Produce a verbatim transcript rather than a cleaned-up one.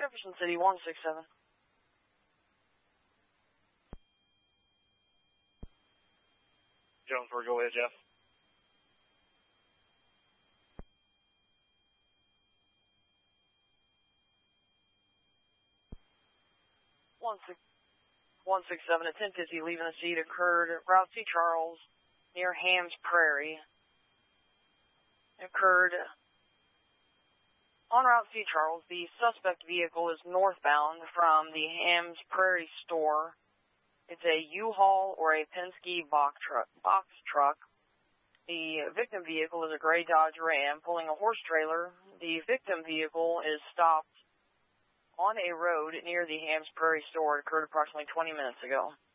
Jefferson City, one six seven. Jonesboro, go ahead, Jeff. One six one six seven. A ten fifty leaving the seat occurred at Route C Charles near Hams Prairie. It occurred on Route C Charles. The suspect vehicle is northbound from the Hams Prairie store. It's a U-Haul or a Penske box truck. Box truck. The victim vehicle is a gray Dodge Ram pulling a horse trailer. The victim vehicle is stopped on a road near the Hams Prairie store. It occurred approximately twenty minutes ago.